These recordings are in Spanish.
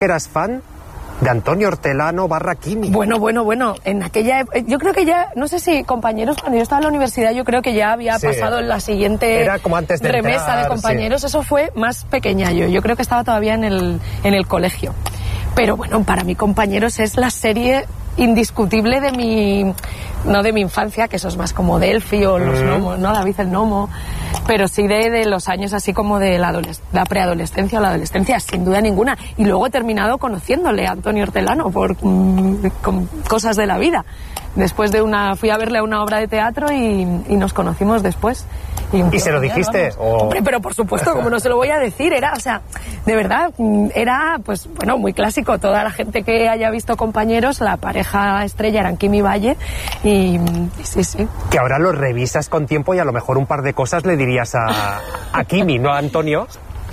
eras fan de Antonio Hortelano / Kimi. Bueno, en aquella... Yo creo que ya, no sé si compañeros, cuando yo estaba en la universidad, yo creo que ya había pasado en la siguiente era como antes de remesa entrar, de compañeros. Eso fue más pequeña yo creo que estaba todavía en el colegio. Pero bueno, para mí Compañeros es la serie indiscutible de mi... No de mi infancia, que eso es más como Delphi o Los Gnomos, ¿no? David el Gnomo. Pero sí de los años así como de la preadolescencia o la adolescencia, sin duda ninguna. Y luego he terminado conociéndole a Antonio Hortelano por con cosas de la vida. Después fui a verle a una obra de teatro y nos conocimos después. ¿Y se lo dijiste? Hombre, pero por supuesto, como no se lo voy a decir, era, o sea, de verdad, era, pues, bueno, muy clásico. Toda la gente que haya visto Compañeros, la pareja estrella eran Kimi Valle y sí. Que ahora lo revisas con tiempo y a lo mejor un par de cosas le dirías a Kimi, ¿no a Antonio?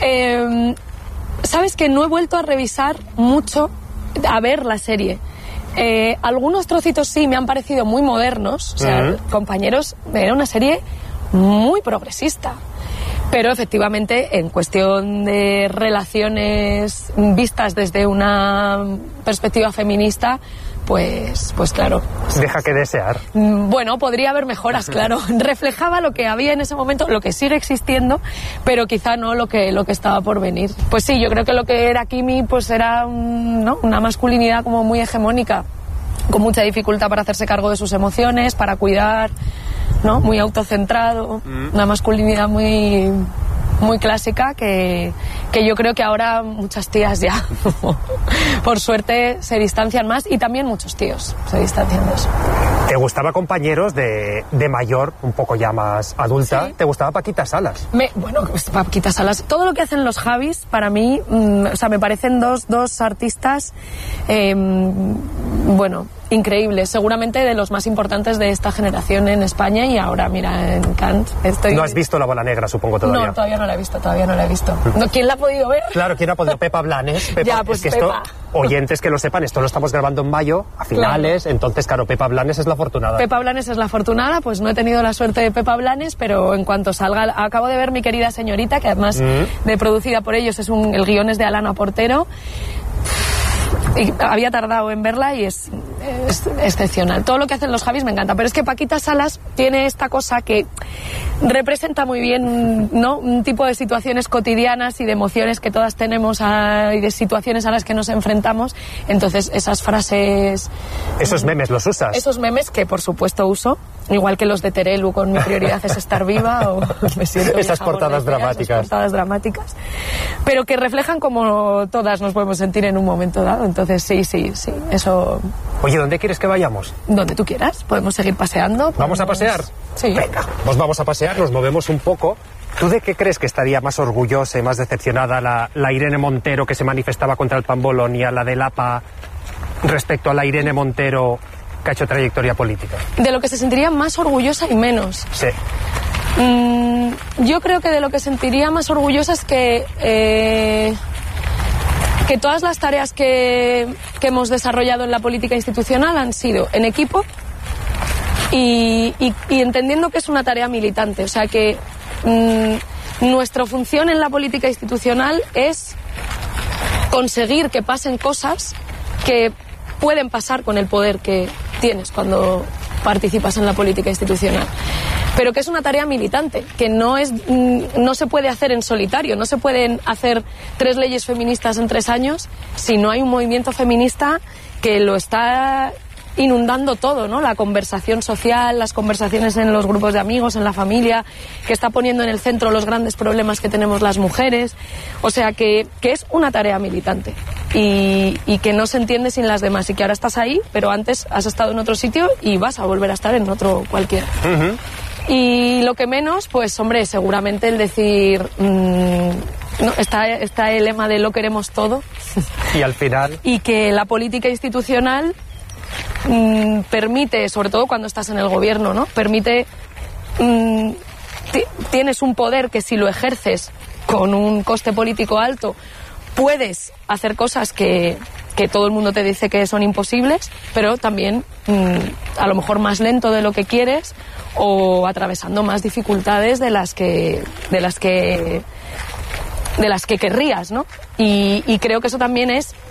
Sabes que no he vuelto a revisar mucho, a ver la serie. Algunos trocitos sí me han parecido muy modernos. O sea, Compañeros era una serie muy progresista, pero efectivamente en cuestión de relaciones vistas desde una perspectiva feminista, pues claro. Deja que desear. Bueno, podría haber mejoras, claro. Reflejaba lo que había en ese momento, lo que sigue existiendo, pero quizá no lo que estaba por venir. Pues sí, yo creo que lo que era Kimi pues era una masculinidad como muy hegemónica, con mucha dificultad para hacerse cargo de sus emociones, para cuidar, ¿no? Muy autocentrado, una masculinidad muy clásica que yo creo que ahora muchas tías ya, por suerte, se distancian más, y también muchos tíos se distancian más. ¿Te gustaba Compañeros de mayor, un poco ya más adulta? Sí. ¿Te gustaba Paquita Salas? Bueno, pues Paquita Salas, todo lo que hacen los Javis, para mí, o sea, me parecen dos artistas, increíbles, seguramente de los más importantes de esta generación en España, y ahora, mira, en Cannes estoy... ¿No has visto La Bola Negra, supongo, todavía? No, todavía no la he visto. No, ¿quién la ha podido ver? Claro, ¿quién ha podido? Pepa Blanes. Ya, pues es que Pepa. Oyentes que lo sepan, esto lo estamos grabando en mayo, a finales, claro. Entonces, claro, Pepa Blanes es la afortunada. Pepa Blanes es la afortunada, pues no he tenido la suerte de Pepa Blanes, pero en cuanto salga, acabo de ver Mi querida señorita, que además de producida por ellos, el guión es de Alana Portero. Y había tardado en verla y es excepcional. Todo lo que hacen los Javis me encanta, pero es que Paquita Salas tiene esta cosa que representa muy bien, ¿no?, un tipo de situaciones cotidianas y de emociones que todas tenemos y de situaciones a las que nos enfrentamos. Entonces esas frases... ¿Esos memes los usas? Esos memes que por supuesto uso, igual que los de Terelu con Mi prioridad es estar viva, o me siento esas portadas dramáticas. Esas portadas dramáticas, pero que reflejan como todas nos podemos sentir en un momento dado. Entonces sí, eso... Oye, ¿dónde quieres que vayamos? Donde tú quieras, podemos seguir paseando. ¿Vamos a pasear? Sí. Venga, pues vamos a pasear, nos movemos un poco. ¿Tú de qué crees que estaría más orgullosa y más decepcionada la Irene Montero que se manifestaba contra el Pan Bolonia, la del APA, respecto a la Irene Montero que ha hecho trayectoria política? De lo que se sentiría más orgullosa y menos. Sí. Yo creo que de lo que sentiría más orgullosa es que todas las tareas que hemos desarrollado en la política institucional han sido en equipo y entendiendo que es una tarea militante. O sea que nuestra función en la política institucional es conseguir que pasen cosas que pueden pasar con el poder que tienes cuando participas en la política institucional, pero que es una tarea militante, que no se puede hacer en solitario. No se pueden hacer 3 leyes feministas en 3 años si no hay un movimiento feminista que lo está inundando todo, ¿no? La conversación social, las conversaciones en los grupos de amigos, en la familia, que está poniendo en el centro los grandes problemas que tenemos las mujeres. O sea que es una tarea militante y que no se entiende sin las demás, y que ahora estás ahí, pero antes has estado en otro sitio y vas a volver a estar en otro cualquiera. Y lo que menos, pues hombre, seguramente el decir... No, está el lema de lo queremos todo. Y al final... Y que la política institucional permite, sobre todo cuando estás en el gobierno, ¿no? Permite... tienes un poder que si lo ejerces con un coste político alto, puedes hacer cosas que todo el mundo te dice que son imposibles, pero también a lo mejor más lento de lo que quieres, o atravesando más dificultades de las que querrías, ¿no? Y creo que eso también es